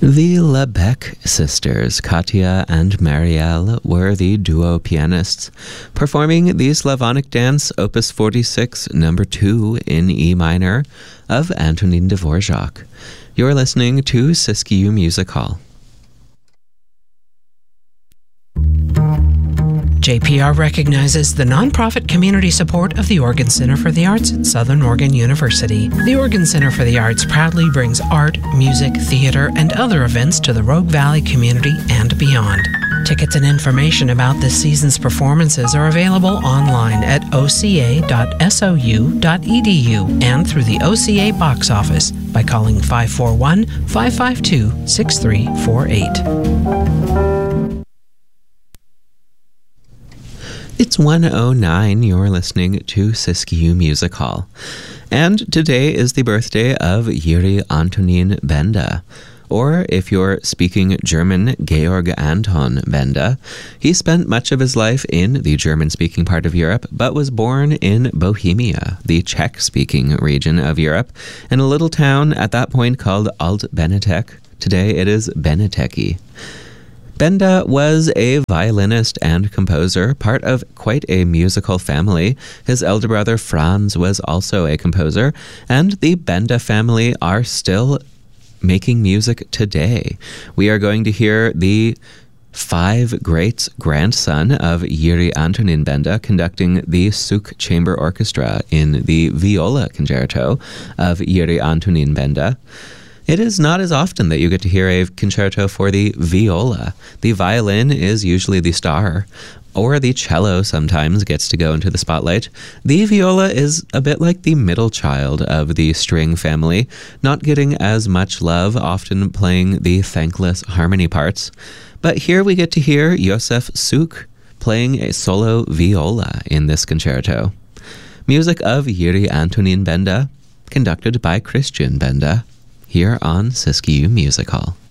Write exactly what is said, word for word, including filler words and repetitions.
The Lebec sisters, Katya and Marielle, were the duo pianists, performing the Slavonic dance Opus forty-six, number two in E minor, of Antonin Dvorak. You're listening to Siskiyou Music Hall. J P R recognizes the nonprofit community support of the Oregon Center for the Arts at Southern Oregon University. The Oregon Center for the Arts proudly brings art, music, theater, and other events to the Rogue Valley community and beyond. Tickets and information about this season's performances are available online at o c a dot s o u dot e d u and through the O C A box office by calling five four one, five five two, six three four eight. It's one oh nine, you're listening to Siskiyou Music Hall. And today is the birthday of Yuri Antonin Benda, or if you're speaking German, Georg Anton Benda. He spent much of his life in the German-speaking part of Europe, but was born in Bohemia, the Czech-speaking region of Europe, in a little town at that point called Alt-Benetech. Today it is Beneteki. Benda was a violinist and composer, part of quite a musical family. His elder brother Franz was also a composer, and the Benda family are still making music today. We are going to hear the five greats grandson of Yuri Antonin Benda conducting the Suk Chamber Orchestra in the viola concerto of Yuri Antonin Benda. It is not as often that you get to hear a concerto for the viola. The violin is usually the star, or the cello sometimes gets to go into the spotlight. The viola is a bit like the middle child of the string family, not getting as much love, often playing the thankless harmony parts. But here we get to hear Josef Suk playing a solo viola in this concerto. Music of Yuri Antonin Benda, conducted by Christian Benda, here on Siskiyou Music Hall.